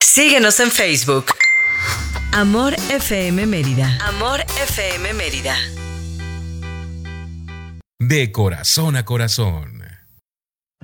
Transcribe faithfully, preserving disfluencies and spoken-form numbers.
Síguenos en Facebook. Amor F M Mérida. Amor F M Mérida. De corazón a corazón.